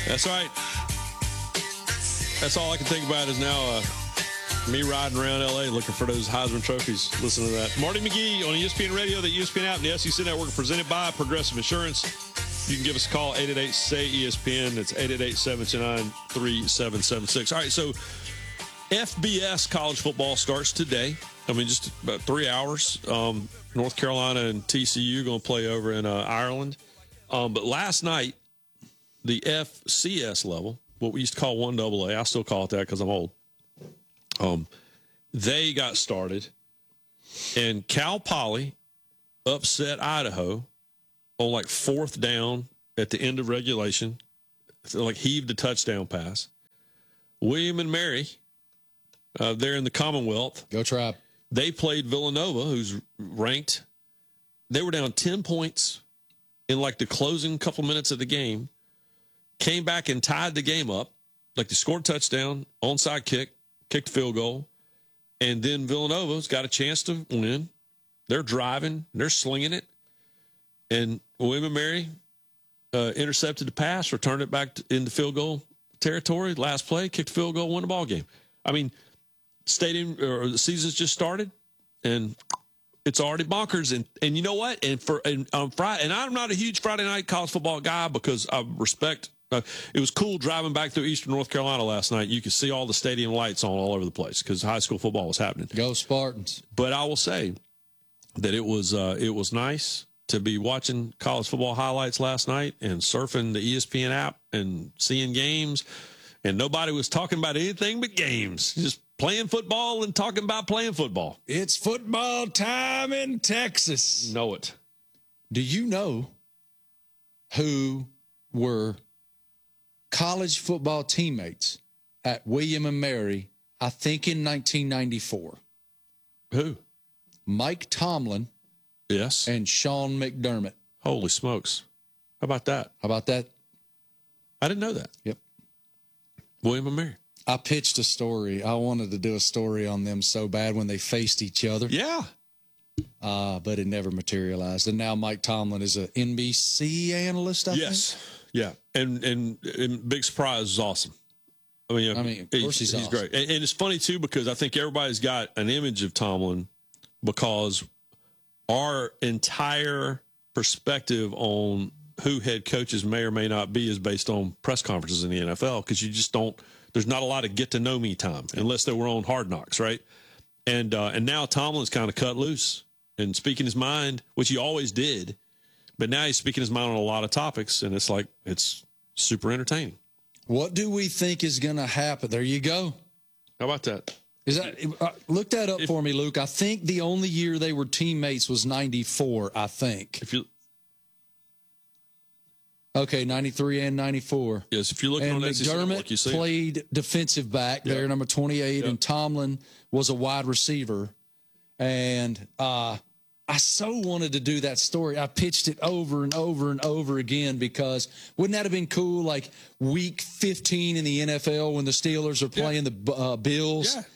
That's right. That's all I can think about is now me riding around L.A. looking for those Heisman trophies. Listen to that. Marty McGee on ESPN Radio, the ESPN app, and the SEC Network, presented by Progressive Insurance. You can give us a call, 888-SAY-ESPN. That's 888-729-3776. All right, so FBS college football starts today. I mean, just about 3 hours. North Carolina and TCU going to play over in Ireland. But last night, the FCS level, what we used to call 1AA, I still call it that because I'm old, they got started. And Cal Poly upset Idaho on like fourth down at the end of regulation. So like heaved a touchdown pass. William and Mary, they're in the Commonwealth. Go Tribe. They played Villanova, who's ranked. They were down 10 points in like the closing couple minutes of the game. Came back and tied the game up. Like they scored a touchdown, onside kick, kicked field goal. And then Villanova's got a chance to win. They're driving. They're slinging it. And William and Mary intercepted the pass, returned it back into field goal territory. Last play, kicked field goal, won the ball game. I mean, the season's just started, and it's already bonkers. And you know what? And on Friday, and I'm not a huge Friday night college football guy because I respect. It was cool driving back through Eastern North Carolina last night. You could see all the stadium lights on all over the place because high school football was happening. Go Spartans! But I will say that it was nice to be watching college football highlights last night and surfing the ESPN app and seeing games, and nobody was talking about anything but games. Just playing football and talking about playing football. It's football time in Texas. Know it. Do you know who were college football teammates at William and Mary, I think in 1994? Who? Mike Tomlin. Yes. And Sean McDermott. Holy smokes. How about that? How about that? I didn't know that. Yep. William and Mary. I pitched a story. I wanted to do a story on them so bad when they faced each other. Yeah. But it never materialized. And now Mike Tomlin is an NBC analyst, I think. Yes. Yeah. And big surprise is awesome. I mean, of course he's awesome. Great. And it's funny, too, because I think everybody's got an image of Tomlin because our entire perspective on who head coaches may or may not be is based on press conferences in the NFL because you just don't – there's not a lot of get-to-know-me time unless they were on Hard Knocks, right? And now Tomlin's kind of cut loose and speaking his mind, which he always did, but now he's speaking his mind on a lot of topics, and it's like it's super entertaining. What do we think is going to happen? There you go. How about that? Is that look that up for me, Luke? I think the only year they were teammates was 94, I think. Okay, 93 and 94. Yes, if you're looking and on SEC Network, you see played defensive back there, number 28, and Tomlin was a wide receiver. And I so wanted to do that story. I pitched it over and over and over again because wouldn't that have been cool, like week 15 in the NFL when the Steelers are playing the Bills? Yeah.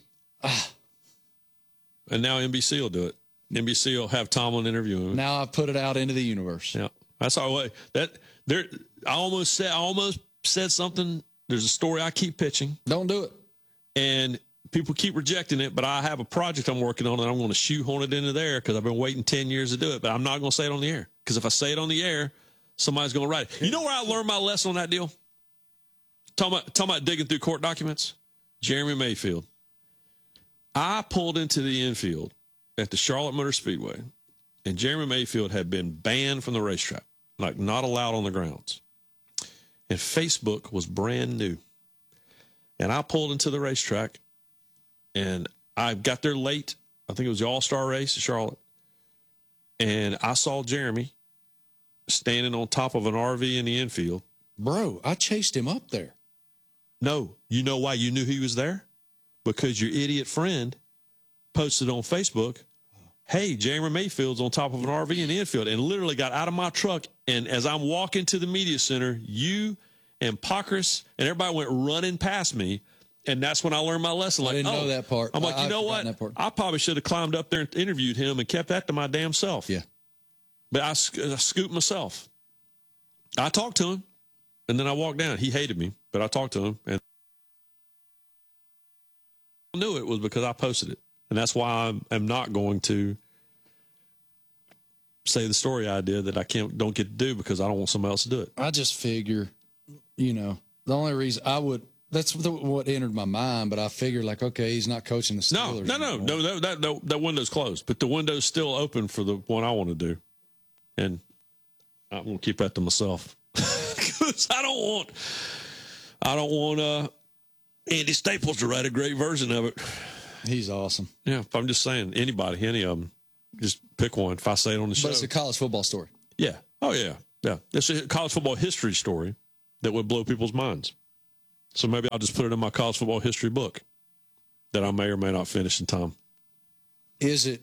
And now NBC will do it. NBC will have Tomlin interview him. Now I've put it out into the universe. Yeah, that's our way. I almost said something. There's a story I keep pitching. Don't do it. And people keep rejecting it, but I have a project I'm working on, and I'm going to shoehorn it into there because I've been waiting 10 years to do it. But I'm not going to say it on the air because if I say it on the air, somebody's going to write it. You know where I learned my lesson on that deal? Talking about digging through court documents. Jeremy Mayfield. I pulled into the infield at the Charlotte Motor Speedway, and Jeremy Mayfield had been banned from the racetrack, like not allowed on the grounds. And Facebook was brand new. And I pulled into the racetrack, and I got there late. I think it was the All-Star race in Charlotte. And I saw Jeremy standing on top of an RV in the infield. Bro, I chased him up there. No. You know why you knew he was there? Because your idiot friend posted on Facebook, hey, Jeremy Mayfield's on top of an RV in the infield, and literally got out of my truck. And as I'm walking to the media center, you and Pockers and everybody went running past me. And that's when I learned my lesson. Like, I didn't know that part. I'm like, you know what? I probably should have climbed up there and interviewed him and kept that to my damn self. Yeah. But I scooped myself. I talked to him. And then I walked down. He hated me, but I talked to him, and I knew it was because I posted it. And that's why I'm not going to say the story I did that I don't get to do because I don't want somebody else to do it. I just figure, the only reason I would, that's what entered my mind, but I figured like, okay, he's not coaching the Steelers. No, that window's closed, but the window's still open for the one I want to do. And I'm going to keep that to myself because I don't want Andy Staples to write a great version of it. He's awesome. Yeah, if I'm just saying, any of them, just pick one. If I say it on the show. But it's a college football story. Yeah. Oh, yeah. Yeah. It's a college football history story that would blow people's minds. So maybe I'll just put it in my college football history book that I may or may not finish in time. Is it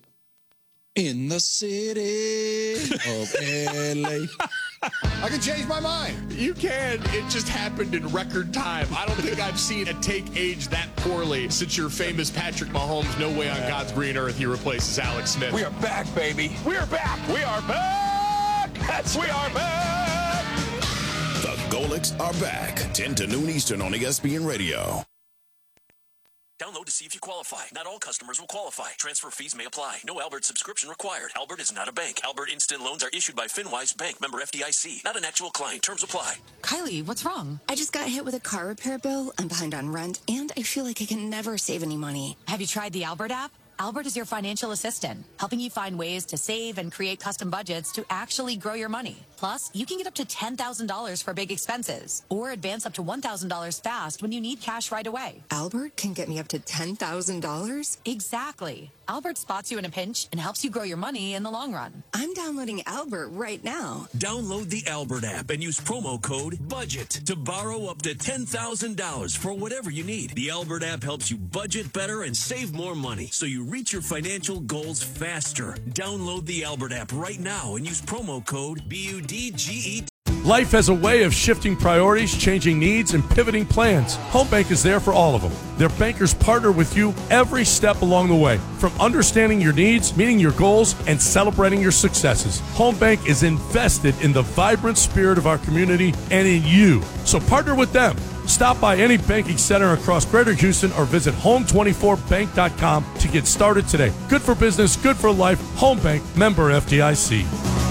in the city of L.A.? I can change my mind. You can. It just happened in record time. I don't think I've seen a take age that poorly since your famous Patrick Mahomes, no way on God's green earth he replaces Alex Smith. We are back, baby. We are back. We are back. We are back. The Golics are back. 10 to noon Eastern on ESPN Radio. Download to see if you qualify. Not all customers will qualify. Transfer fees may apply. No Albert subscription required. Albert is not a bank. Albert Instant Loans are issued by FinWise Bank, member FDIC. Not an actual client. Terms apply. Kylie, what's wrong? I just got hit with a car repair bill. I'm behind on rent, and I feel like I can never save any money. Have you tried the Albert app? Albert is your financial assistant, helping you find ways to save and create custom budgets to actually grow your money. Plus, you can get up to $10,000 for big expenses or advance up to $1,000 fast when you need cash right away. Albert can get me up to $10,000? Exactly. Albert spots you in a pinch and helps you grow your money in the long run. I'm downloading Albert right now. Download the Albert app and use promo code BUDGET to borrow up to $10,000 for whatever you need. The Albert app helps you budget better and save more money so you reach your financial goals faster. Download the Albert app right now and use promo code BUDGET. Life has a way of shifting priorities, changing needs, and pivoting plans. Home Bank is there for all of them. Their bankers partner with you every step along the way, from understanding your needs, meeting your goals, and celebrating your successes. Home Bank is invested in the vibrant spirit of our community and in you. So partner with them. Stop by any banking center across Greater Houston or visit home24bank.com to get started today. Good for business, good for life. Home Bank, member FDIC.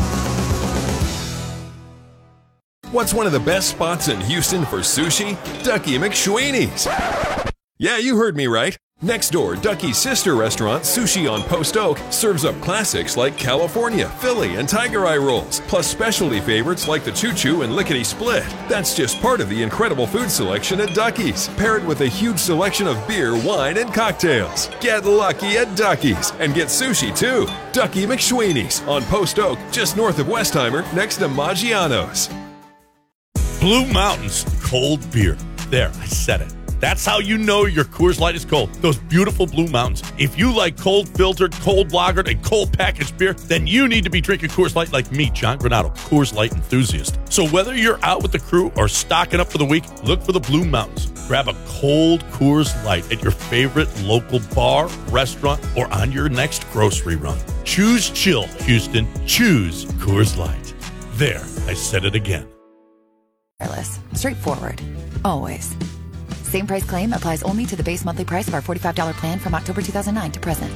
What's one of the best spots in Houston for sushi? Ducky McSweeney's. Yeah, you heard me right. Next door, Ducky's sister restaurant, Sushi on Post Oak, serves up classics like California, Philly, and Tiger Eye rolls, plus specialty favorites like the Choo Choo and Lickety Split. That's just part of the incredible food selection at Ducky's, paired with a huge selection of beer, wine, and cocktails. Get lucky at Ducky's and get sushi too. Ducky McSweeney's on Post Oak, just north of Westheimer, next to Maggiano's. Blue Mountains cold beer. There, I said it. That's how you know your Coors Light is cold. Those beautiful Blue Mountains. If you like cold filtered, cold lagered, and cold packaged beer, then you need to be drinking Coors Light like me, John Granado, Coors Light enthusiast. So whether you're out with the crew or stocking up for the week, look for the Blue Mountains. Grab a cold Coors Light at your favorite local bar, restaurant, or on your next grocery run. Choose chill, Houston. Choose Coors Light. There, I said it again. Straightforward. Always. Same price claim applies only to the base monthly price of our $45 plan from October 2009 to present.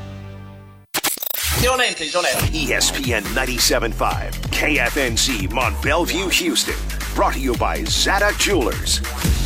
ESPN 97.5, KFNC, Mont Bellevue, Houston. Brought to you by Zada Jewelers.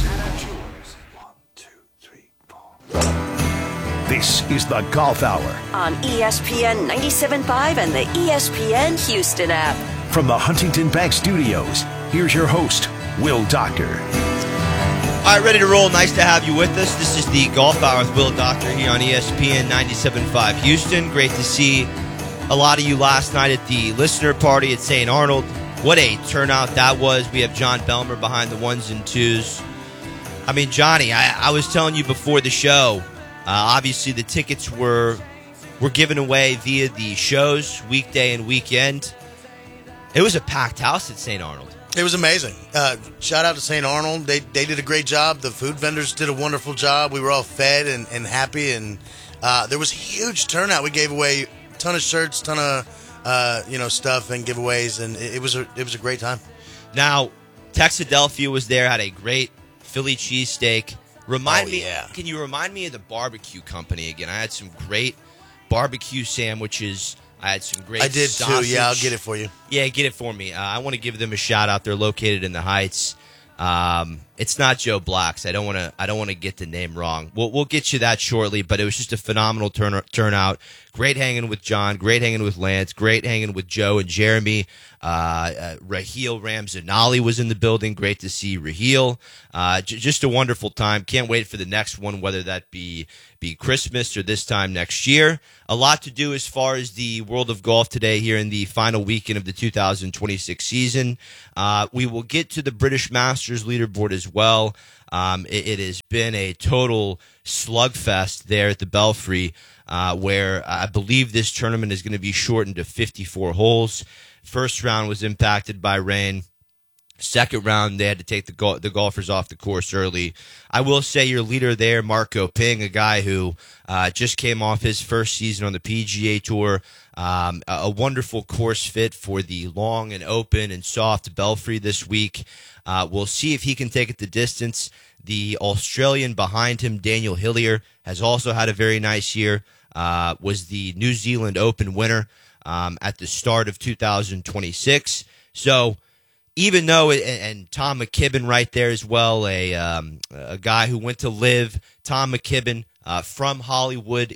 This is the Golf Hour on ESPN 97.5 and the ESPN Houston app. From the Huntington Bank Studios, here's your host, Will Doctor. All right, ready to roll. Nice to have you with us. This is the Golf Hour with Will Doctor here on ESPN 97.5 Houston. Great to see a lot of you last night at the listener party at St. Arnold. What a turnout that was. We have John Belmer behind the ones and twos. I mean, Johnny, I was telling you before the show, obviously the tickets were given away via the shows, weekday and weekend. It was a packed house at St. Arnold. It was amazing. Shout out to St. Arnold. They did a great job. The food vendors did a wonderful job. We were all fed and happy, and there was a huge turnout. We gave away a ton of shirts, ton of stuff and giveaways, and it was a great time. Now, Texadelphia was there, had a great Philly cheesesteak. Can you remind me of the barbecue company again? I had some great barbecue sandwiches. I had some great I did sausage. too. Yeah, I'll get it for you. Yeah, get it for me. I want to give them a shout out. They're located in the Heights. It's not Joe Black's. I don't want to get the name wrong. We'll get you that shortly, but it was just a phenomenal turnout. Great hanging with John, great hanging with Lance, great hanging with Joe and Jeremy. Raheel Ramzanali was in the building. Great to see Raheel. Just a wonderful time. Can't wait for the next one, whether that be Christmas or this time next year. A lot to do as far as the world of golf today here in the final weekend of the 2026 season. We will get to the British Masters leaderboard as well. It has been a total slugfest there at the Belfry, where I believe this tournament is going to be shortened to 54 holes. First round was impacted by rain. Second round, they had to take the golfers off the course early. I will say your leader there, Marco Ping, a guy who just came off his first season on the PGA Tour, a wonderful course fit for the long and open and soft Belfry this week. We'll see if he can take it the distance. The Australian behind him, Daniel Hillier, has also had a very nice year, was the New Zealand Open winner at the start of 2026. So even though, and Tom McKibben right there as well, a guy who went to live, Tom McKibben from Hollywood,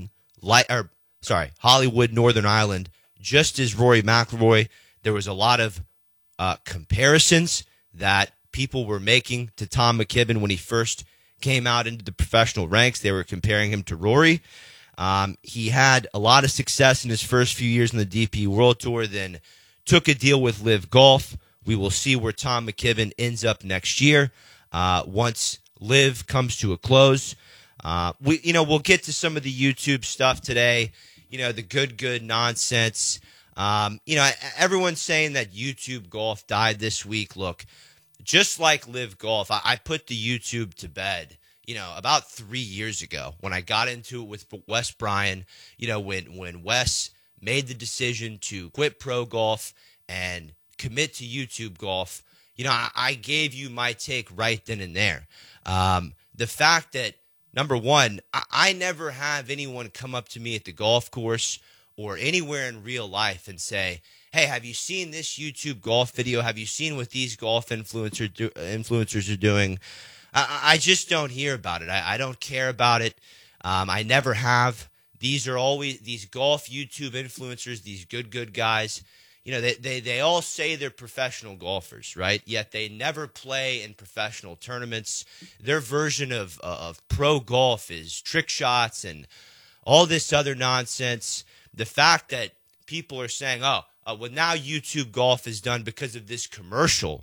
Hollywood, Northern Ireland, just as Rory McIlroy. There was a lot of comparisons that people were making to Tom McKibben when he first came out into the professional ranks. They were comparing him to Rory. He had a lot of success in his first few years in the DP World Tour, then took a deal with Live Golf. We will see where Tom McKibben ends up next year once Live comes to a close. We'll get to some of the YouTube stuff today. The good nonsense. Everyone's saying that YouTube golf died this week. Look, just like Live Golf, I put the YouTube to bed. About 3 years ago when I got into it with Wes Bryan, when Wes made the decision to quit pro golf and commit to YouTube golf, I gave you my take right then and there. The fact that, number one, I never have anyone come up to me at the golf course or anywhere in real life and say, hey, have you seen this YouTube golf video? Have you seen what these golf influencers are doing? I just don't hear about it. I don't care about it. I never have. These are always these golf YouTube influencers, these good guys. They all say they're professional golfers, right? Yet they never play in professional tournaments. Their version of pro golf is trick shots and all this other nonsense. The fact that people are saying, well, now YouTube golf is done because of this commercial.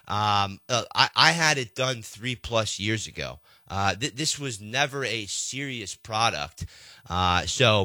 I had it done 3+ years ago. This was never a serious product. So,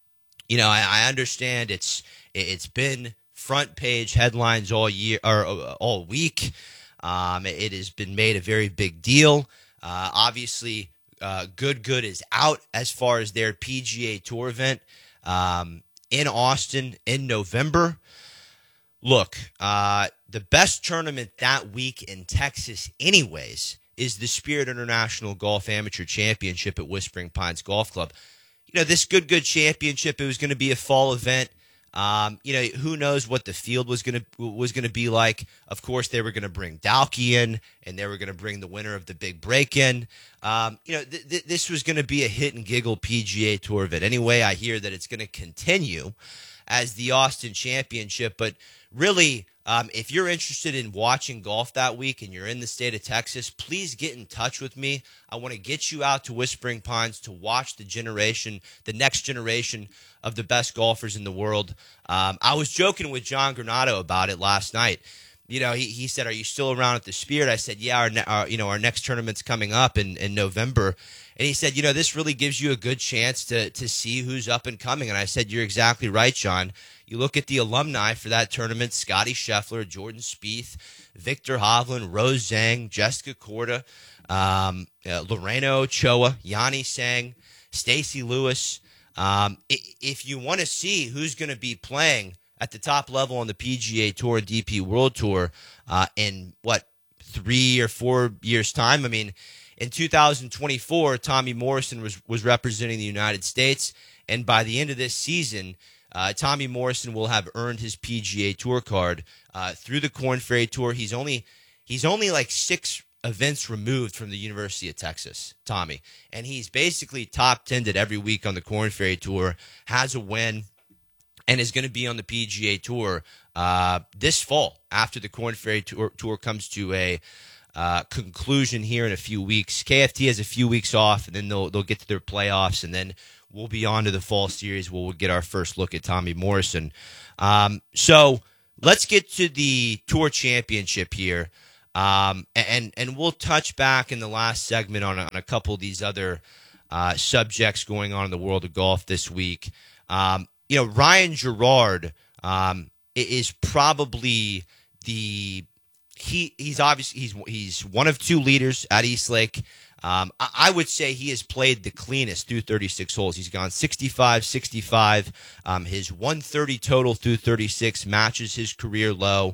I understand it's been front page headlines all year or all week. It has been made a very big deal. Obviously, Good is out as far as their PGA Tour event in Austin in November. Look, the best tournament that week in Texas anyways is the Spirit International Golf Amateur Championship at Whispering Pines Golf Club. This Good Championship, it was going to be a fall event. Who knows what the field was going to be like. Of course, they were going to bring Dalkey in, and they were going to bring the winner of the Big Break in. This was going to be a hit and giggle PGA Tour event. Anyway, I hear that it's going to continue as the Austin Championship, but really, if you're interested in watching golf that week and you're in the state of Texas, please get in touch with me. I want to get you out to Whispering Pines to watch the next generation of the best golfers in the world. I was joking with John Granado about it last night. He said, "Are you still around at the Spirit?" I said, "Yeah, our next tournament's coming up in November." And he said, this really gives you a good chance to see who's up and coming. And I said, you're exactly right, John. You look at the alumni for that tournament: Scotty Scheffler, Jordan Spieth, Victor Hovland, Rose Zhang, Jessica Korda, Lorena Ochoa, Yanni Sang, Stacey Lewis. If you want to see who's going to be playing at the top level on the PGA Tour and DP World Tour in 3 or 4 years' time. I mean, in 2024, Tommy Morrison was representing the United States, and by the end of this season, Tommy Morrison will have earned his PGA Tour card through the Korn Ferry Tour. He's only like 6 events removed from the University of Texas, Tommy, and he's basically top 10'd every week on the Korn Ferry Tour, has a win, and is going to be on the PGA Tour this fall after the Korn Ferry Tour comes to a conclusion here in a few weeks. KFT has a few weeks off, and then they'll get to their playoffs, and then we'll be on to the fall series where we'll get our first look at Tommy Morrison. So let's get to the Tour Championship here. And we'll touch back in the last segment on a couple of these other subjects going on in the world of golf this week. Ryan Gerard is probably he's one of 2 leaders at Eastlake. I would say he has played the cleanest through 36 holes. He's gone 65, 65. His 130 total through 36 matches his career low.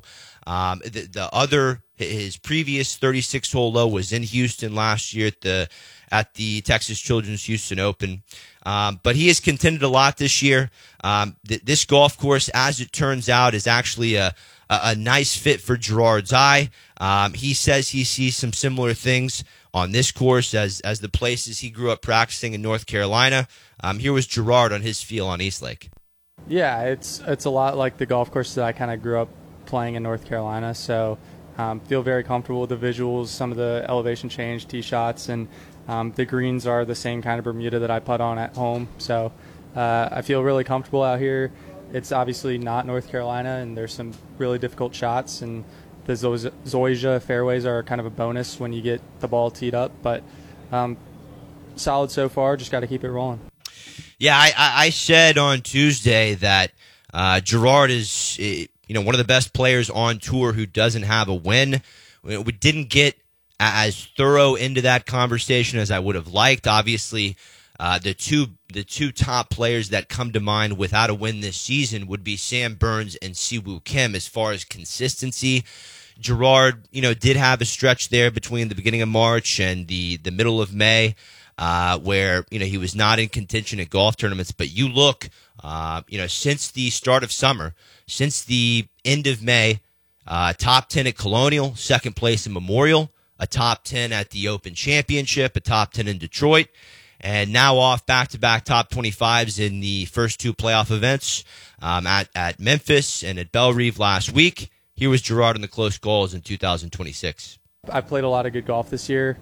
His previous 36-hole low was in Houston last year at the Texas Children's Houston Open. But he has contended a lot this year. This golf course, as it turns out, is actually a nice fit for Gerard's eye. He says he sees some similar things on this course as the places he grew up practicing in North Carolina. Here was Gerard on his feel on Eastlake. Yeah, it's a lot like the golf course that I kind of grew up playing in North Carolina, so feel very comfortable with the visuals, some of the elevation change, tee shots, and the greens are the same kind of Bermuda that I putt on at home, so I feel really comfortable out here. It's obviously not North Carolina, and there's some really difficult shots, and the Zoysia fairways are kind of a bonus when you get the ball teed up, but solid so far, just got to keep it rolling. Yeah, I said on Tuesday that Gerard is one of the best players on tour who doesn't have a win. We didn't get as thorough into that conversation as I would have liked. Obviously, the two top players that come to mind without a win this season would be Sam Burns and Siwoo Kim as far as consistency. Gerard, did have a stretch there between the beginning of March and the middle of May, where, he was not in contention at golf tournaments. But you look, since the start of summer, since the end of May, top 10 at Colonial, second place in Memorial, a top 10 at the Open Championship, a top 10 in Detroit, and now off back-to-back top 25s in the first 2 playoff events at Memphis and at Bellerive last week. Here was Gerard in the close calls in 2026. I played a lot of good golf this year.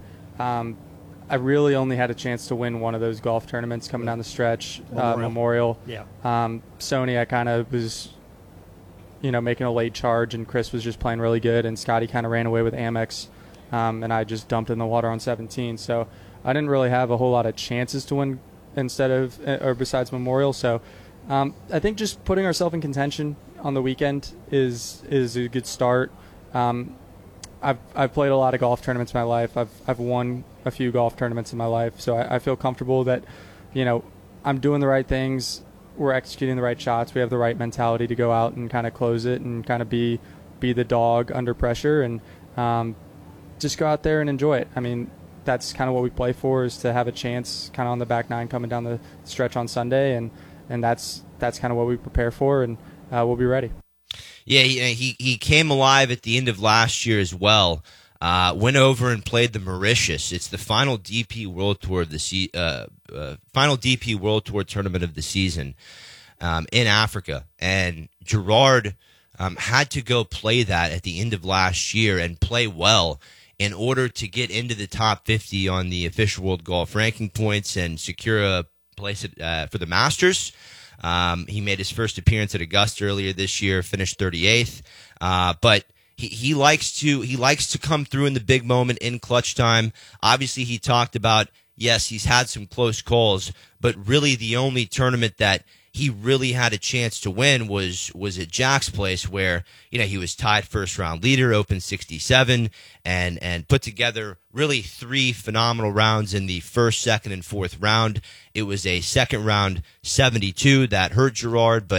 I really only had a chance to win one of those golf tournaments coming down the stretch, Memorial. Yeah. Sony, I kind of was, making a late charge, and Chris was just playing really good, and Scotty kind of ran away with Amex, and I just dumped in the water on 17. So I didn't really have a whole lot of chances to win besides Memorial. So I think just putting ourselves in contention on the weekend is a good start. I've played a lot of golf tournaments in my life. I've won a few golf tournaments in my life, so I feel comfortable that, I'm doing the right things. We're executing the right shots. We have the right mentality to go out and kind of close it and kind of be the dog under pressure and just go out there and enjoy it. I mean, that's kind of what we play for, is to have a chance kind of on the back nine coming down the stretch on Sunday, and that's kind of what we prepare for, and we'll be ready. Yeah, he came alive at the end of last year as well. Went over and played the Mauritius. It's the final DP World Tour of the final DP World Tour tournament of the season in Africa, and Gerard had to go play that at the end of last year and play well in order to get into the top 50 on the official World Golf Ranking points and secure a place for the Masters. He made his first appearance at Augusta earlier this year, finished 38th. But he likes to come through in the big moment in clutch time. Obviously, he talked about, yes, he's had some close calls, but really the only tournament that he really had a chance to win was at Jack's Place, where he was tied first round leader, Open 67, and put together really 3 phenomenal rounds in the first, second, and fourth round. It was a second round 72 that hurt Gerard, but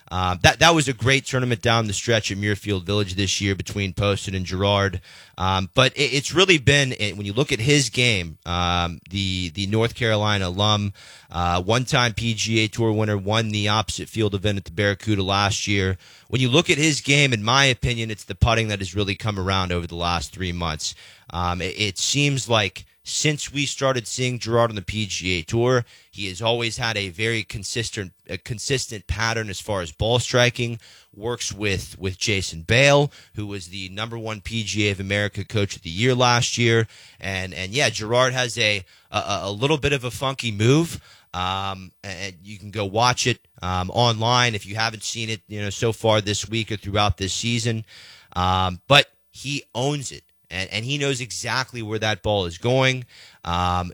That was a great tournament down the stretch at Muirfield Village this year between Poston and Girard. But it's really been, when you look at his game, the North Carolina alum, one-time PGA Tour winner, won the opposite field event at the Barracuda last year. When you look at his game, in my opinion, it's the putting that has really come around over the last 3 months. It seems like since we started seeing Girard on the PGA Tour, he has always had a very consistent pattern as far as ball striking. Works with Jason Bale, who was the #1 PGA of America Coach of the Year last year, and yeah, Girard has a little bit of a funky move. And you can go watch it online if you haven't seen it, so far this week or throughout this season. But he owns it. And he knows exactly where that ball is going.